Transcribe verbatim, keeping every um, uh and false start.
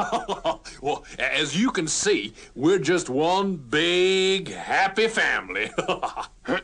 Well, as you can see, we're just one big happy family.